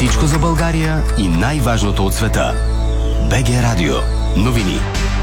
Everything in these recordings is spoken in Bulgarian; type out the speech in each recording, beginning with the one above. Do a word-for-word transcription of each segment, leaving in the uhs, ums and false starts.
Всичко за България и най-важното от света. БГ Радио. Новини.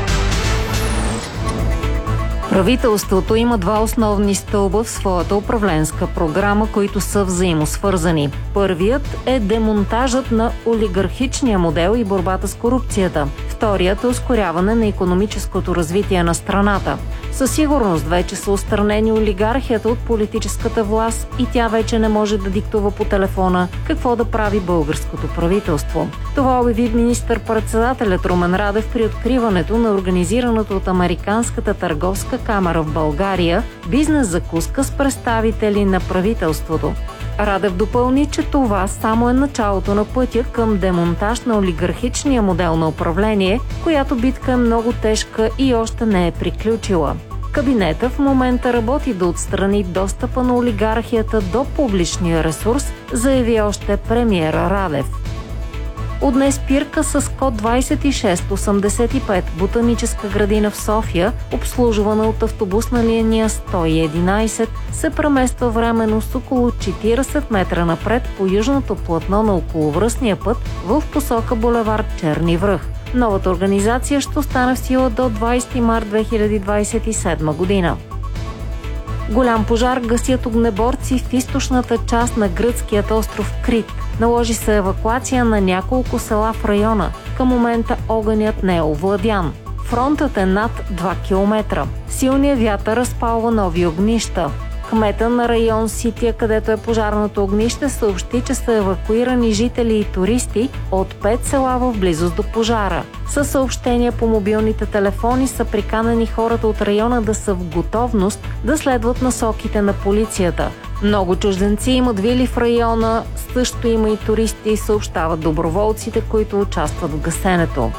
Правителството има два основни стълба в своята управленска програма, които са взаимосвързани. Първият е демонтажът на олигархичния модел и борбата с корупцията. Вторият е ускоряване на икономическото развитие на страната. Със сигурност вече са отстранени олигархията от политическата власт и тя вече не може да диктува по телефона какво да прави българското правителство. Това обяви министър-председателят Румен Радев при откриването на организираното от Американската търговска камара в България бизнес закуска с представители на правителството. Радев допълни, че това само е началото на пътя към демонтаж на олигархичния модел на управление, която битка е много тежка и още не е приключила. Кабинета в момента работи да отстрани достъпа на олигархията до публичния ресурс, заяви още премиера Радев. От днес спирка с код двайсет и шест осемдесет и пет Ботаническа градина в София, обслужвана от автобусна линия сто и единайсет, се премества временно с около четирийсет метра напред по южното платно на околовръстния път в посока булевард Черни връх. Новата организация ще остане в сила до двайсети март две хиляди двайсет и седма година. Голям пожар гасят огнеборци в източната част на гръцкият остров Крит. Наложи се евакуация на няколко села в района. Към момента огънят не е овладян. Фронтът е над два километра. Силният вятър разпалва нови огнища. Кмета на район Сития, където е пожарното огнище, съобщи, че са евакуирани жители и туристи от пет села в близост до пожара. Със съобщения по мобилните телефони са приканени хората от района да са в готовност да следват насоките на полицията. Много чужденци имат вили в района, също има и туристи, съобщават доброволците, които участват в гасенето.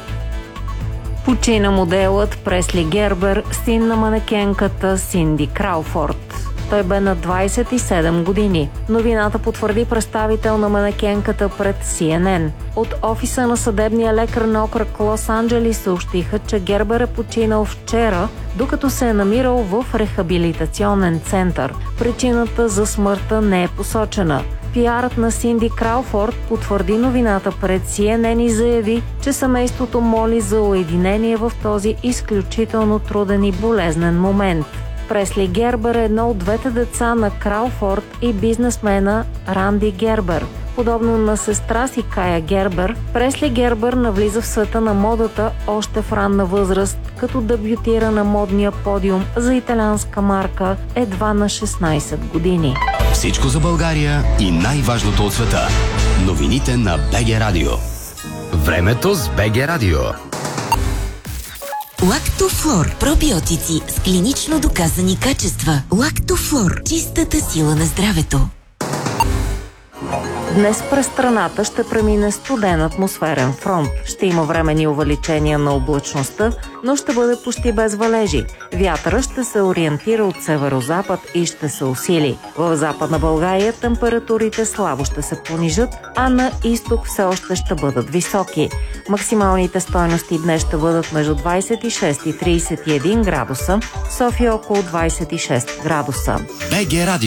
Почина моделът Пресли Гербер, син на манекенката Синди Крауфорд. Той бе на двайсет и седем години. Новината потвърди представител на манекенката пред Си Ен Ен. От офиса на съдебния лекар на окръг Лос-Анджелис съобщиха, че Гербер е починал вчера, докато се е намирал в рехабилитационен център. Причината за смъртта не е посочена. Пиарът на Синди Крауфорд потвърди новината пред Си Ен Ен и заяви, че семейството моли за уединение в този изключително труден и болезнен момент. Пресли Гербер е едно от двете деца на Крауфорд и бизнесмена Ранди Гербер. Подобно на сестра си Кая Гербер, Пресли Гербер навлиза в света на модата още в ранна възраст, като дебютира на модния подиум за италианска марка едва на шестнайсет години. Всичко за България и най-важното от света. Новините на БГ Радио. Времето с БГ Радио. Лактофлор. Пробиотици с клинично доказани качества. Лактофлор. Чистата сила на здравето. Днес през страната ще премине студен атмосферен фронт. Ще има временни увеличения на облачността, но ще бъде почти без валежи. Вятъра ще се ориентира от северозапад и ще се усили. В Западна България температурите слабо ще се понижат, а на изток все още ще бъдат високи. Максималните стойности днес ще бъдат между двайсет и шест и трийсет и един градуса, София около двайсет и шест градуса. БГ Радио.